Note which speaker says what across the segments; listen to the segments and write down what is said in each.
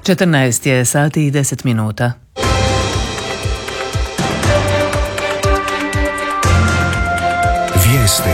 Speaker 1: 14 je sati i 10 minuta.
Speaker 2: Vijesti.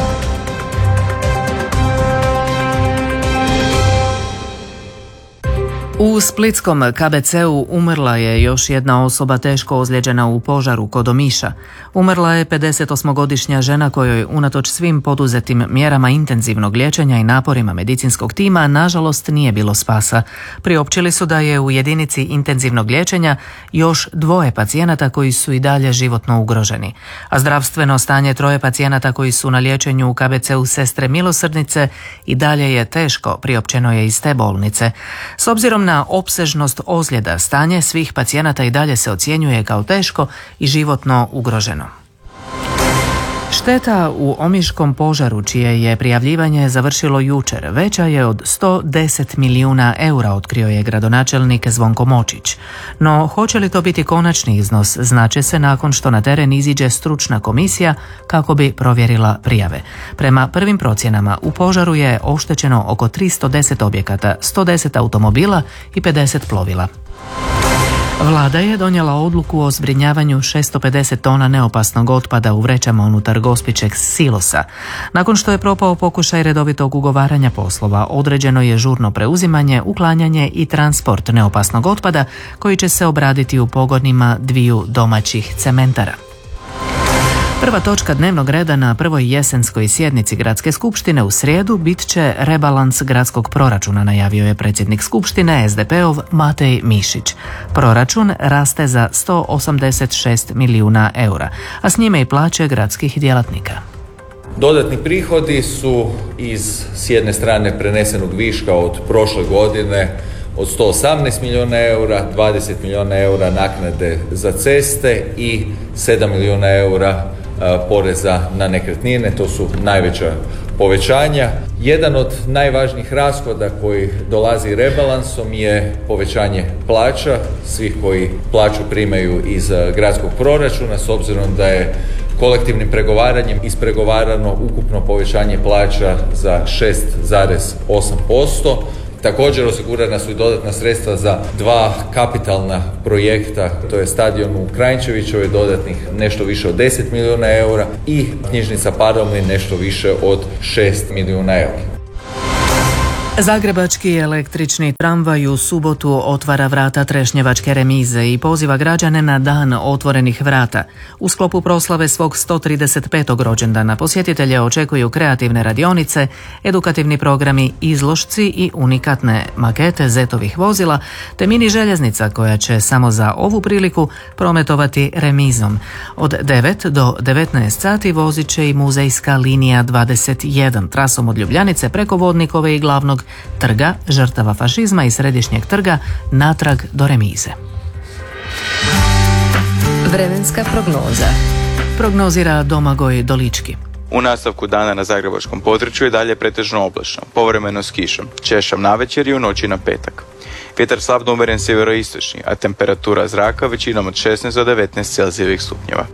Speaker 1: U splitskom KBC-u umrla je još jedna osoba teško ozlijeđena u požaru kod Omiša. Umrla je 58-godišnja žena kojoj unatoč svim poduzetim mjerama intenzivnog liječenja i naporima medicinskog tima nažalost nije bilo spasa. Priopćili su da je u jedinici intenzivnog liječenja još 2 pacijenata koji su i dalje životno ugroženi. A zdravstveno stanje 3 pacijenata koji su na liječenju u KBC-u Sestre Milosrdnice i dalje je teško, priopćeno je iz te bolnice. S obzirom na opsežnost ozljeda, stanje svih pacijenata i dalje se ocjenjuje kao teško i životno ugroženo. Šteta u omiškom požaru, čije je prijavljivanje završilo jučer, veća je od 110 milijuna eura, otkrio je gradonačelnik Zvonko Močić. No, hoće li to biti konačni iznos, znaće se nakon što na teren iziđe stručna komisija kako bi provjerila prijave. Prema prvim procjenama, u požaru je oštećeno oko 310 objekata, 110 automobila i 50 plovila. Vlada je donijela odluku o zbrinjavanju 650 tona neopasnog otpada u vrećama unutar Gospićeg silosa. Nakon što je propao pokušaj redovitog ugovaranja poslova, određeno je žurno preuzimanje, uklanjanje i transport neopasnog otpada koji će se obraditi u pogonima 2 domaćih cementara. Prva točka dnevnog reda na prvoj jesenskoj sjednici Gradske skupštine u srijedu bit će rebalans gradskog proračuna, najavio je predsjednik skupštine SDP-ov Matej Mišić. Proračun raste za 186 milijuna eura, a s njime i plaće gradskih djelatnika.
Speaker 3: Dodatni prihodi su s jedne strane prenesenog viška od prošle godine od 118 milijuna eura, 20 milijuna eura naknade za ceste i 7 milijuna eura poreza na nekretnine. To su najveća povećanja. Jedan od najvažnijih rashoda koji dolazi rebalansom je povećanje plaća svih koji plaću primaju iz gradskog proračuna, s obzirom da je kolektivnim pregovaranjem ispregovarano ukupno povećanje plaća za 6,8%. Također osigurana su i dodatna sredstva za 2 kapitalna projekta, to je stadion u Krajnčevićevoj, dodatnih nešto više od 10 milijuna eura i knjižnica Paralelni nešto više od 6 milijuna eura.
Speaker 1: Zagrebački električni tramvaj u subotu otvara vrata Trešnjevačke remize i poziva građane na dan otvorenih vrata. U sklopu proslave svog 135. rođendana posjetitelje očekuju kreativne radionice, edukativni programi, izložci i unikatne makete zetovih vozila, te mini željeznica koja će samo za ovu priliku prometovati remizom. Od 9 do 19 sati vozit će i muzejska linija 21 trasom od Ljubljanice preko Vodnikove i glavnog trga žrtava fašizma i središnjeg trga natrag do remize.
Speaker 4: Vremenska prognoza.
Speaker 1: Prognozira Domagoj Dolički.
Speaker 5: U nastavku dana na zagrebačkom području je dalje pretežno oblačno, povremeno s kišom, češam navečer i u noći na petak. Vjetar slabno umjeren sjeveroistočni, a temperatura zraka većinom od 16 do 19 Celzijevih stupnjeva.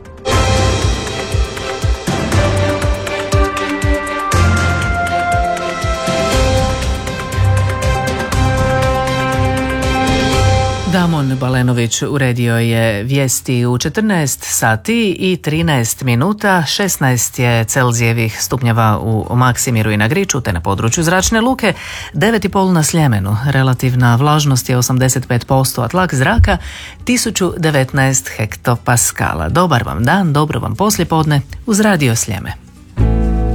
Speaker 1: Damon Balenović uredio je vijesti u 14 sati i 13 minuta, 16 je Celzijevih stupnjeva u Maksimiru i na Griču te na području Zračne luke, 9,5 na Sljemenu. Relativna vlažnost je 85%, a tlak zraka 1019 hektopaskala. Dobar vam dan, dobro vam poslijepodne uz Radio Sljeme.